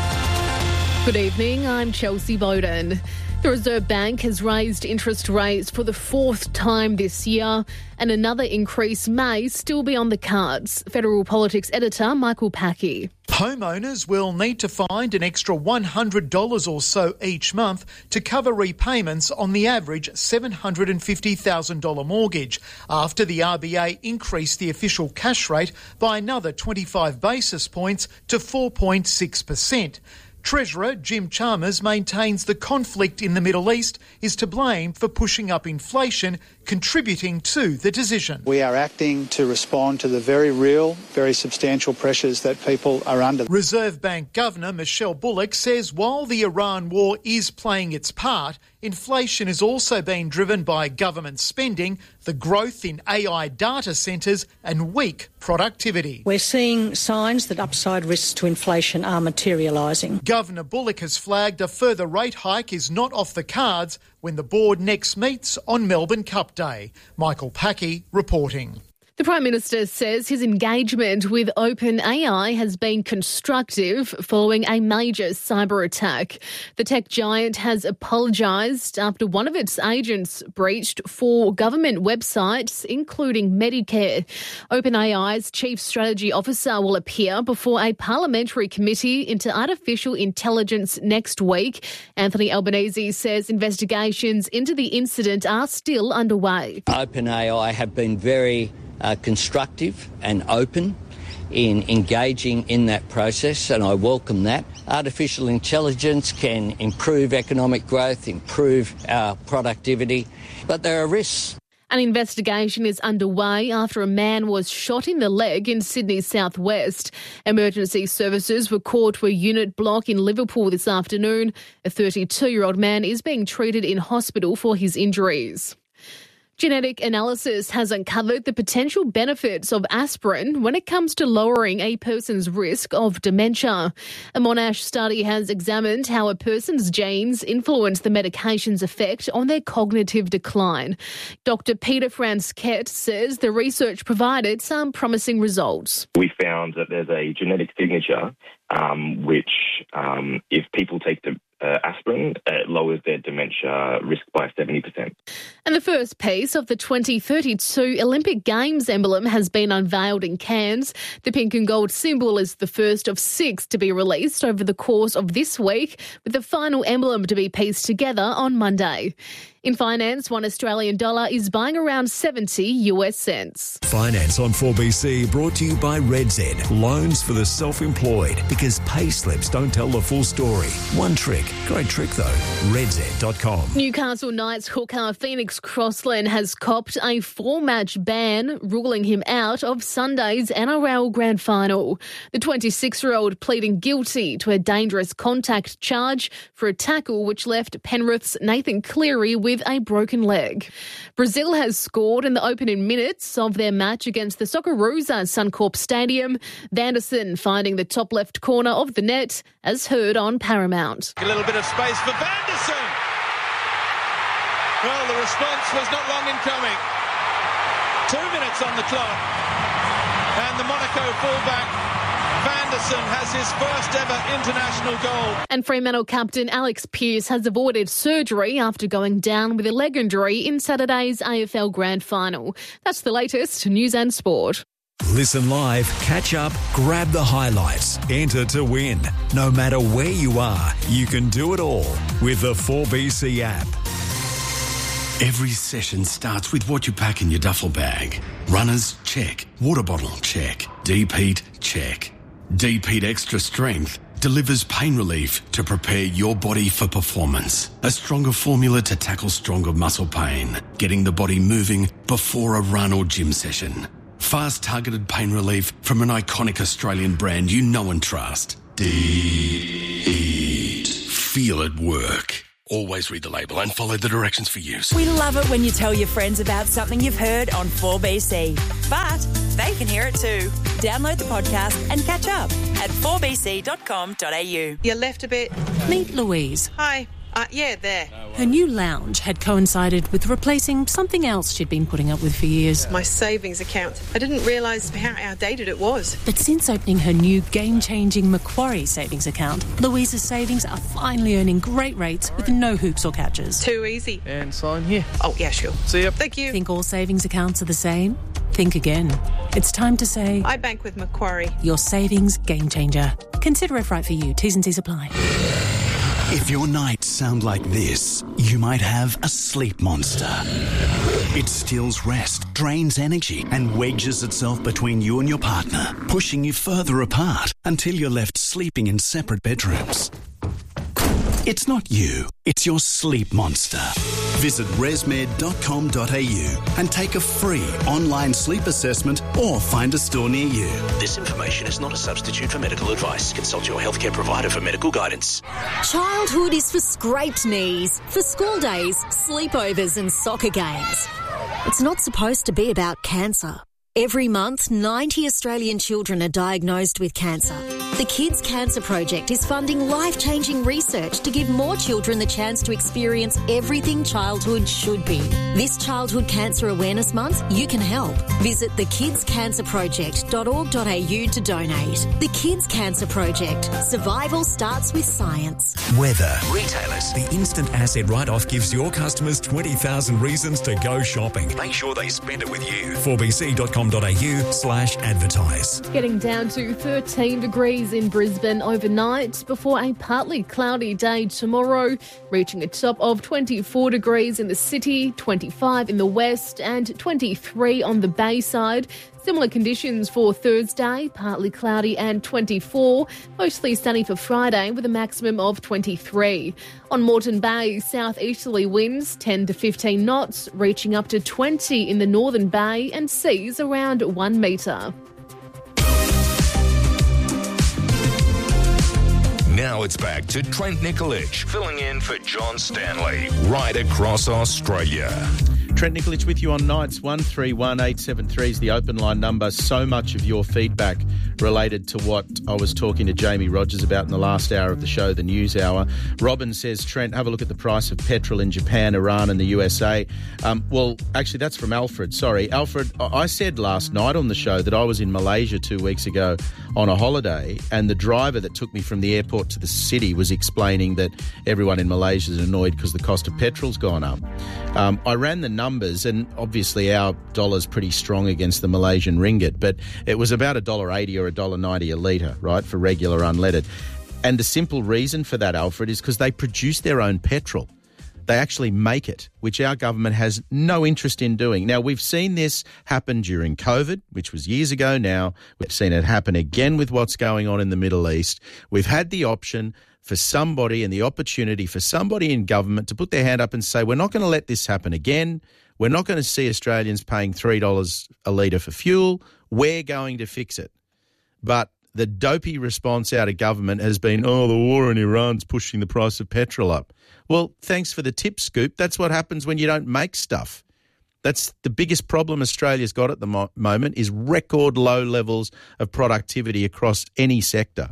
Good evening, I'm Chelsea Bowden. The Reserve Bank has raised interest rates for the fourth time this year, and another increase may still be on the cards. Federal Politics editor Michael Packey. Homeowners will need to find an extra one hundred dollars or so each month to cover repayments on the average seven hundred fifty thousand dollars mortgage after the R B A increased the official cash rate by another twenty-five basis points to four point six percent. Treasurer Jim Chalmers maintains the conflict in the Middle East is to blame for pushing up inflation, contributing to the decision. We are acting to respond to the very real, very substantial pressures that people are under. Reserve Bank Governor Michelle Bullock says while the Iran war is playing its part, inflation is also being driven by government spending, the growth in A I data centres and weak productivity. We're seeing signs that upside risks to inflation are materialising. Governor Bullock has flagged a further rate hike is not off the cards when the board next meets on Melbourne Cup Day. Michael Packey reporting. The Prime Minister says his engagement with OpenAI has been constructive following a major cyber attack. The tech giant has apologised after one of its agents breached four government websites, including Medicare. OpenAI's Chief Strategy Officer will appear before a parliamentary committee into artificial intelligence next week. Anthony Albanese says investigations into the incident are still underway. OpenAI have been very Uh, constructive and open in engaging in that process, and I welcome that. Artificial intelligence can improve economic growth, improve our productivity, but there are risks. An investigation is underway after a man was shot in the leg in Sydney's southwest. Emergency services were called to a unit block in Liverpool this afternoon. A thirty-two-year-old man is being treated in hospital for his injuries. Genetic analysis has uncovered the potential benefits of aspirin when it comes to lowering a person's risk of dementia. A Monash study has examined how a person's genes influence the medication's effect on their cognitive decline. Doctor Peter Franskett says the research provided some promising results. We found that there's a genetic signature um, which, um, if people take the Uh, aspirin, it lowers their dementia risk by seventy percent. And the first piece of the twenty thirty-two Olympic Games emblem has been unveiled in Cairns. The pink and gold symbol is the first of six to be released over the course of this week, with the final emblem to be pieced together on Monday. In finance, one Australian dollar is buying around seventy US cents. Finance on four B C brought to you by RedZ. Loans for the self-employed, because pay slips don't tell the full story. One trick. Great trick though. red z dot com. Newcastle Knights hooker Phoenix Crossland has copped a four-match ban, ruling him out of Sunday's N R L Grand Final. The twenty-six-year-old pleading guilty to a dangerous contact charge for a tackle which left Penrith's Nathan Cleary with a broken leg. Brazil has scored in the opening minutes of their match against the Socceroos at Suncorp Stadium. Vanderson finding the top left corner of the net, as heard on Paramount. A little bit of space for Vanderson. response was not long in coming. Two minutes on the clock. And the Monaco fullback, Vanderson, has his first ever international goal. And Fremantle captain Alex Pearce has avoided surgery after going down with a leg injury in Saturday's A F L Grand Final. That's the latest News and Sport. Listen live, catch up, grab the highlights, enter to win. No matter where you are, you can do it all with the four B C app. Every session starts with what you pack in your duffel bag. Runners, check. Water bottle, check. Deep heat, check. Deep Heat Extra Strength delivers pain relief to prepare your body for performance. A stronger formula to tackle stronger muscle pain, getting the body moving before a run or gym session. Fast targeted pain relief from an iconic Australian brand you know and trust. Deep Heat. Feel it work. Always read the label and follow the directions for use. We love it when you tell your friends about something you've heard on four B C. But they can hear it too. Download the podcast and catch up at four b c dot com dot a u. You left a bit. Meet Louise. Hi. Uh, yeah, there. Her new lounge had coincided with replacing something else she'd been putting up with for years. My savings account. I didn't realise how outdated it was. But since opening her new game-changing Macquarie savings account, Louise's savings are finally earning great rates with no hoops or catches. Too easy. And sign here. Oh, yeah, sure. See ya. Thank you. Think all savings accounts are the same? Think again. It's time to say... I bank with Macquarie. Your savings game changer. Consider if right for you. T's and C's apply. If your nights sound like this, you might have a sleep monster. It steals rest, drains energy, and wedges itself between you and your partner, pushing you further apart until you're left sleeping in separate bedrooms. It's not you, it's your sleep monster. Visit resmed dot com dot a u and take a free online sleep assessment or find a store near you. This information is not a substitute for medical advice. Consult your healthcare provider for medical guidance. Childhood is for scraped knees, for school days, sleepovers and soccer games. It's not supposed to be about cancer. Every month, ninety Australian children are diagnosed with cancer. The Kids Cancer Project is funding life-changing research to give more children the chance to experience everything childhood should be. This Childhood Cancer Awareness Month, you can help. Visit the kids cancer project dot org dot a u to donate. The Kids Cancer Project. Survival starts with science. Weather. Retailers. The instant asset write-off gives your customers twenty thousand reasons to go shopping. Make sure they spend it with you. four b c dot com dot a u slash advertise. Getting down to thirteen degrees in Brisbane overnight before a partly cloudy day tomorrow, reaching a top of twenty-four degrees in the city, twenty-five in the west and twenty-three on the Bayside. Similar conditions for Thursday, partly cloudy and twenty-four, mostly sunny for Friday with a maximum of twenty-three. On Moreton Bay, southeasterly winds ten to fifteen knots, reaching up to twenty in the Northern Bay and seas around one metre. Now it's back to Trent Nikolic, filling in for John Stanley, right across Australia. Trent Nikolic with you on nights. one three one eight seven three is the open line number. So much of your feedback related to what I was talking to Jamie Rogers about in the last hour of the show, the news hour. Robin says, Trent, have a look at the price of petrol in Japan, Iran and the U S A. Um, well, actually, that's from Alfred. Sorry. Alfred, I said last night on the show that I was in Malaysia two weeks ago on a holiday, and the driver that took me from the airport to the city was explaining that everyone in Malaysia is annoyed because the cost of petrol's gone up. Um, I ran the numbers, and obviously our dollar's pretty strong against the Malaysian ringgit, but it was about one dollar eighty or one dollar ninety a litre, right, for regular unleaded. And the simple reason for that, Alfred, is because they produce their own petrol. They actually make it, which our government has no interest in doing. Now, we've seen this happen during COVID, which was years ago now. We've seen it happen again with what's going on in the Middle East. We've had the option for somebody and the opportunity for somebody in government to put their hand up and say, we're not going to let this happen again. We're not going to see Australians paying three dollars a litre for fuel. We're going to fix it. But the dopey response out of government has been, oh, the war in Iran's pushing the price of petrol up. Well, thanks for the tip, Scoop. That's what happens when you don't make stuff. That's the biggest problem Australia's got at the mo- moment is record low levels of productivity across any sector.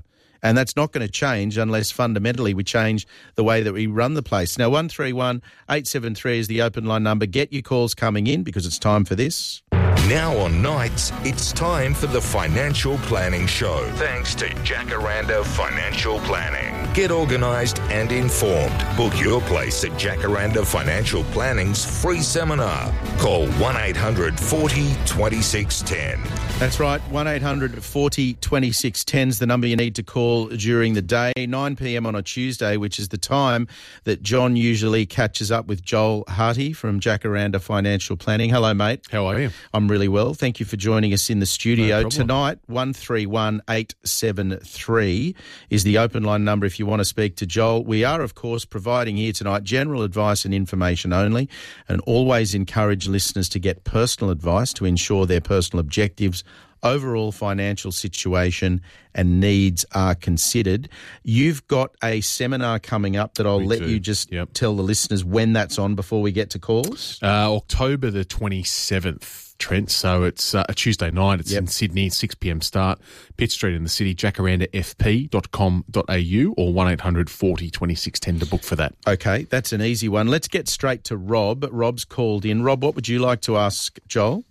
And that's not going to change unless fundamentally we change the way that we run the place. Now, one three one eight seven three is the open line number. Get your calls coming in because it's time for this. Now on Nights, it's time for the Financial Planning Show. Thanks to Jacaranda Financial Planning. Get organised and informed. Book your place at Jacaranda Financial Planning's free seminar. Call one eight hundred forty twenty-six ten. That's right, one eight hundred forty twenty-six ten is the number you need to call during the day. nine p.m. on a Tuesday, which is the time that John usually catches up with Joel Harty from Jacaranda Financial Planning. Hello, mate. How are you? I'm really well. Thank you for joining us in the studio. No Tonight, one three one eight seven three is the open line number if you want to speak to Joel. We are, of course, providing here tonight general advice and information only, and always encourage listeners to get personal advice to ensure their personal objectives, overall financial situation and needs are considered. You've got a seminar coming up that I'll We let do. you just Yep. tell the listeners when that's on before we get to calls. Uh, October the twenty-seventh, Trent. So it's uh, a Tuesday night. It's in Sydney, six p.m. start. Pitt Street in the city, jacaranda f p dot com dot a u or one eight hundred forty twenty-six ten to book for that. Okay, that's an easy one. Let's get straight to Rob. Rob's called in. Rob, what would you like to ask Joel?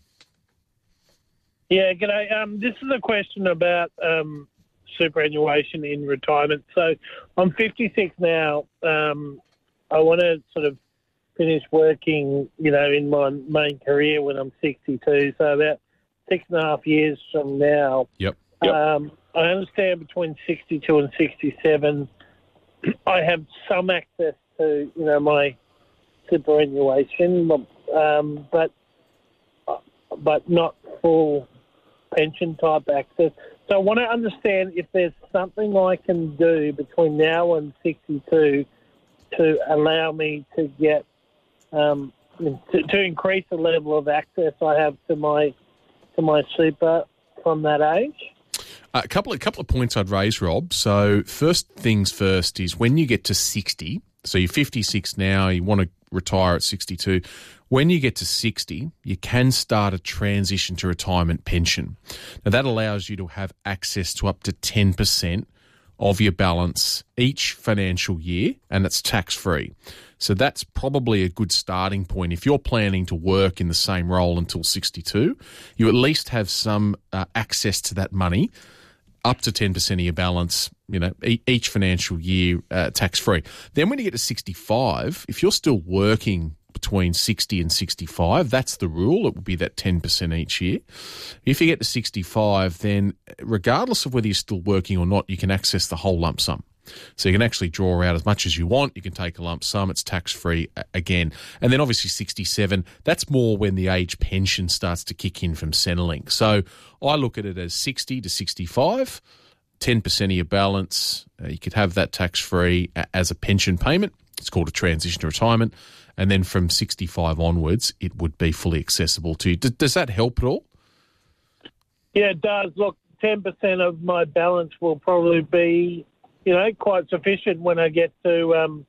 Yeah, g'day. Um, this is a question about um, superannuation in retirement. So I'm fifty-six now. Um, I want to sort of finish working, you know, in my main career when I'm sixty-two. So about six and a half years from now. Yep. Um, I understand between sixty-two and sixty-seven, I have some access to, you know, my superannuation, um, but but not full pension type access. So I want to understand if there's something I can do between now and sixty-two to allow me to get um, to, to increase the level of access I have to my to my super from that age. A couple of couple of points I'd raise, Rob. So first things first is when you get to sixty. So you're fifty-six now. You want to retire at sixty-two. When you get to sixty, you can start a transition to retirement pension. Now, that allows you to have access to up to ten percent of your balance each financial year, and it's tax-free. So that's probably a good starting point. If you're planning to work in the same role until sixty-two, you at least have some uh, access to that money, up to ten percent of your balance, you know, e- each financial year, uh, tax-free. Then when you get to sixty-five, if you're still working between sixty and sixty-five, that's the rule. It would be that ten percent each year. If you get to sixty-five, then regardless of whether you're still working or not, you can access the whole lump sum. So you can actually draw out as much as you want. You can take a lump sum. It's tax-free again. And then obviously sixty-seven, that's more when the age pension starts to kick in from Centrelink. So I look at it as sixty to sixty-five, ten percent of your balance. Uh, you could have that tax-free as a pension payment. It's called a transition to retirement. And then from sixty-five onwards, it would be fully accessible to you. D- does that help at all? Yeah, it does. Look, ten percent of my balance will probably be, you know, quite sufficient when I get to um,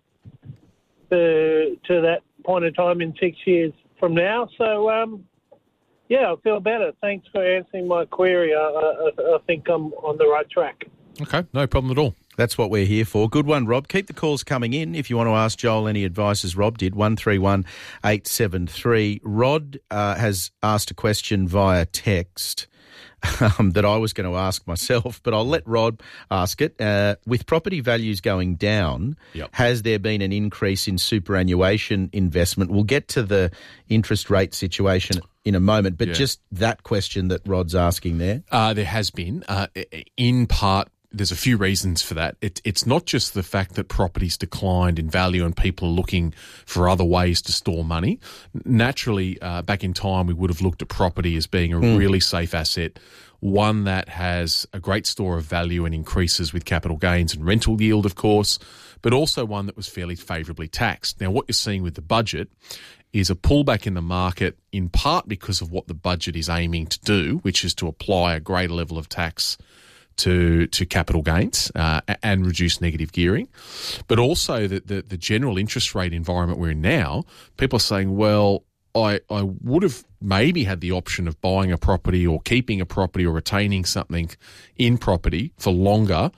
the, to that point of time in six years from now. So, um, yeah, I feel better. Thanks for answering my query. I, I, I think I'm on the right track. Okay, no problem at all. That's what we're here for. Good one, Rob. Keep the calls coming in. If you want to ask Joel any advice, as Rob did, one three one eight seven three. Rod uh, has asked a question via text um, that I was going to ask myself, but I'll let Rod ask it. Uh, with property values going down, Yep. has there been an increase in superannuation investment? We'll get to the interest rate situation in a moment, but Yeah. just that question that Rod's asking there. Uh, there has been, uh, in part, there's a few reasons for that. It, it's not just the fact that property's declined in value and people are looking for other ways to store money. Naturally, uh, back in time, we would have looked at property as being a Mm. really safe asset, one that has a great store of value and increases with capital gains and rental yield, of course, but also one that was fairly favourably taxed. Now, what you're seeing with the budget is a pullback in the market, in part because of what the budget is aiming to do, which is to apply a greater level of tax to to capital gains uh, and reduce negative gearing. But also the, the, the general interest rate environment we're in now, people are saying, well, I, I would have maybe had the option of buying a property or keeping a property or retaining something in property for longer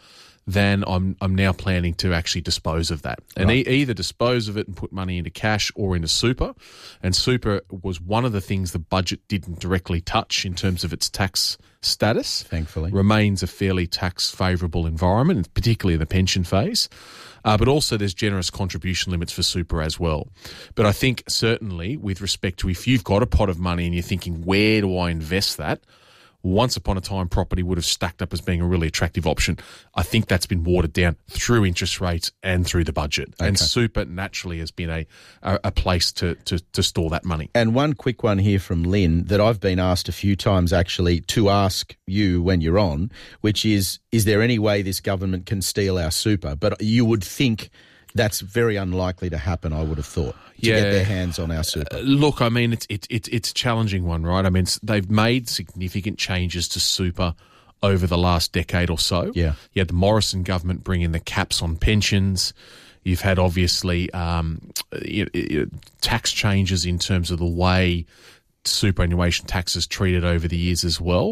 then I'm I'm now planning to actually dispose of that. And Right. e- either dispose of it and put money into cash or into super. And super was one of the things the budget didn't directly touch in terms of its tax status. Thankfully. Remains a fairly tax favourable environment, particularly in the pension phase. Uh, but also there's generous contribution limits for super as well. But I think certainly with respect to if you've got a pot of money and you're thinking, where do I invest that? Once upon a time, property would have stacked up as being a really attractive option. I think that's been watered down through interest rates and through the budget. Okay. And super naturally has been a, a, a place to, to, to store that money. And one quick one here from Lynn that I've been asked a few times actually to ask you when you're on, which is, is there any way this government can steal our super? But you would think that's very unlikely to happen, I would have thought, to Yeah. get their hands on our super. Uh, look, I mean, it's it, it, it's a challenging one, right? I mean, it's, they've made significant changes to super over the last decade or so. Yeah. You had the Morrison government bring in the caps on pensions. You've had, obviously, um, you know, tax changes in terms of the way superannuation tax is treated over the years as well.